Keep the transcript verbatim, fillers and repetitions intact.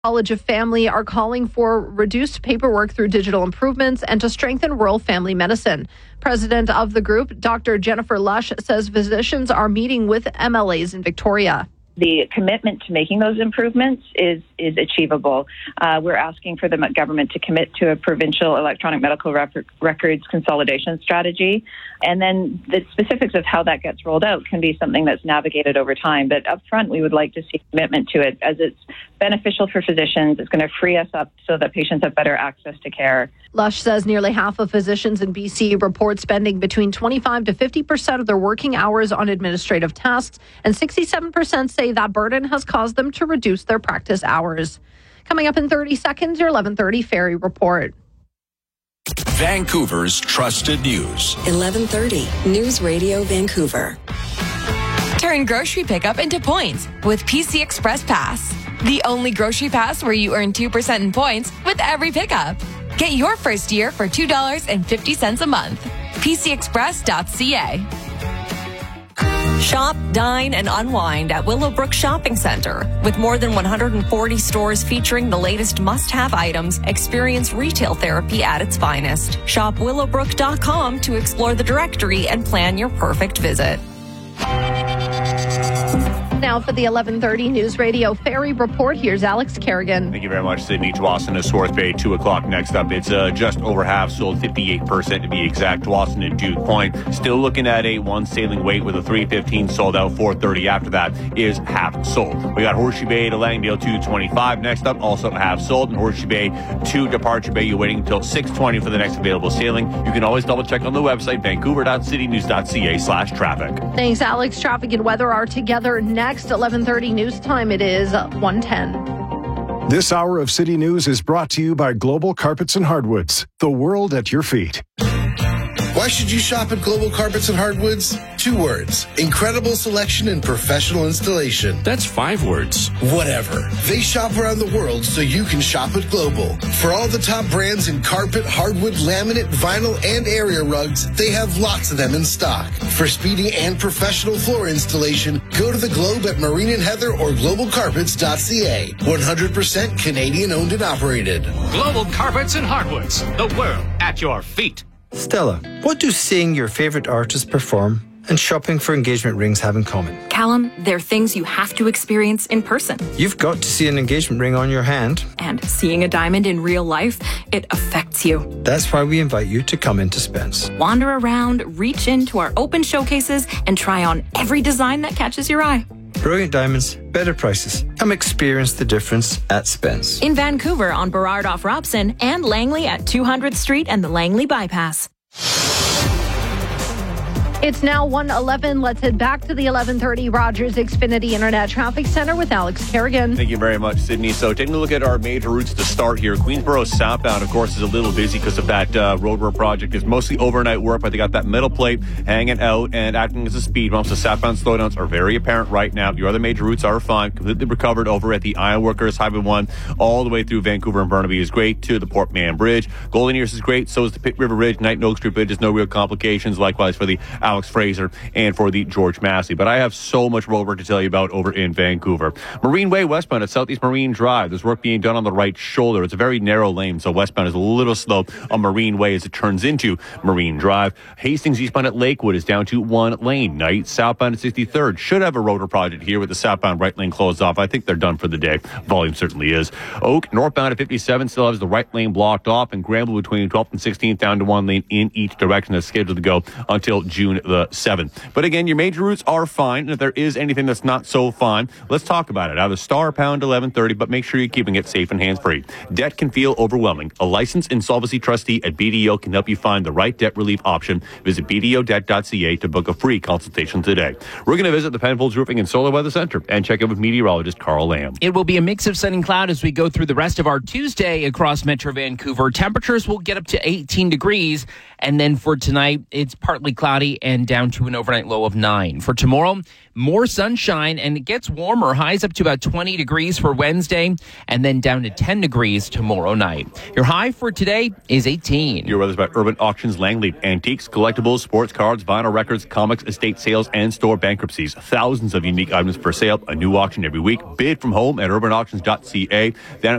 College of Family are calling for reduced paperwork through digital improvements and to strengthen rural family medicine. President of the group, Doctor Jennifer Lush, says physicians are meeting with M L As in Victoria. The commitment to making those improvements is is achievable. Uh, we're asking for the government to commit to a provincial electronic medical rep- records consolidation strategy. And then the specifics of how that gets rolled out can be something that's navigated over time. But up front, we would like to see commitment to it, as it's beneficial for physicians. It's going to free us up so that patients have better access to care. Lush says nearly half of physicians in B C report spending between twenty-five to fifty percent of their working hours on administrative tasks, and sixty-seven percent say that burden has caused them to reduce their practice hours. Coming up in thirty seconds, your eleven thirty Ferry Report. Vancouver's trusted news. eleven thirty News Radio Vancouver. Turn grocery pickup into points with P C Express Pass. The only grocery pass where you earn two percent in points with every pickup. Get your first year for two dollars and fifty cents a month. P C express dot c a. Shop, dine, and unwind at Willowbrook Shopping Centre. With more than one hundred forty stores featuring the latest must-have items, experience retail therapy at its finest. Shop willowbrook dot com to explore the directory and plan your perfect visit. Now for the eleven thirty News Radio Ferry Report, here's Alex Kerrigan. Thank you very much, Sydney. Dawson to Swarth Bay, two o'clock next up. It's uh, just over half sold, fifty-eight percent to be exact. Dawson and Duke Point still looking at a one sailing weight with a three fifteen sold out. four thirty after that is half sold. We got Horseshoe Bay to Langdale two twenty-five next up, also half sold. And Horseshoe Bay to Departure Bay, you're waiting until six twenty for the next available sailing. You can always double check on the website, vancouver dot city news dot c a slash traffic. Thanks, Alex. Traffic and weather are together next. eleven thirty news time. It is one ten. This hour of City News is brought to you by Global Carpets and Hardwoods. The world at your feet. Why should you shop at Global Carpets and Hardwoods? Two words. Incredible selection and professional installation. That's five words. Whatever. They shop around the world so you can shop at Global. For all the top brands in carpet, hardwood, laminate, vinyl, and area rugs, they have lots of them in stock. For speedy and professional floor installation, go to the Globe at Marine and Heather or global carpets dot c a. one hundred percent Canadian owned and operated. Global Carpets and Hardwoods. The world at your feet. Stella, what do seeing your favorite artist perform and shopping for engagement rings have in common? Callum, they're things you have to experience in person. You've got to see an engagement ring on your hand. And seeing a diamond in real life, it affects you. That's why we invite you to come into Spence. Wander around, reach into our open showcases, and try on every design that catches your eye. Brilliant diamonds, better prices. Come experience the difference at Spence. In Vancouver on Burrard off Robson and Langley at two hundredth Street and the Langley Bypass. It's now one eleven. Let's head back to the eleven thirty Rogers Xfinity Internet Traffic Center with Alex Kerrigan. Thank you very much, Sydney. So taking a look at our major routes to start here. Queensboro southbound, of course, is a little busy because of that uh, roadwork project. It's mostly overnight work, but they got that metal plate hanging out and acting as a speed bump. So southbound slowdowns are very apparent right now. Your other major routes are fine. Completely recovered over at the Ironworkers Highway one all the way through Vancouver and Burnaby is great to the Port Mann Bridge. Golden Ears is great. So is the Pitt River Ridge. Knight and Oak Street Bridge is no real complications. Likewise for the Alex Fraser and for the George Massey. But I have so much roadwork to tell you about over in Vancouver. Marine Way westbound at Southeast Marine Drive. There's work being done on the right shoulder. It's a very narrow lane, so westbound is a little slow on Marine Way as it turns into Marine Drive. Hastings eastbound at Lakewood is down to one lane. Knight southbound at sixty-third should have a rotor project here with the southbound right lane closed off. I think they're done for the day. Volume certainly is. Oak northbound at fifty-seven still has the right lane blocked off, and Granville between twelfth and sixteenth down to one lane in each direction is scheduled to go until June the seventh. But again, your major routes are fine. And if there is anything that's not so fine, let's talk about it. Out of Star Pound eleven thirty, but make sure you're keeping it safe and hands-free. Debt can feel overwhelming. A licensed insolvency trustee at B D O can help you find the right debt relief option. Visit b d o debt dot c a to book a free consultation today. We're going to visit the Penfolds Roofing and Solar Weather Center and check in with meteorologist Carl Lamb. It will be a mix of sun and cloud as we go through the rest of our Tuesday across Metro Vancouver. Temperatures will get up to eighteen degrees. And then for tonight, it's partly cloudy and and down to an overnight low of nine. For tomorrow, more sunshine and it gets warmer. Highs up to about twenty degrees for Wednesday and then down to ten degrees tomorrow night. Your high for today is eighteen. Your weather's by Urban Auctions Langley. Antiques, collectibles, sports cards, vinyl records, comics, estate sales, and store bankruptcies. Thousands of unique items for sale. A new auction every week. Bid from home at urban auctions dot c a. Then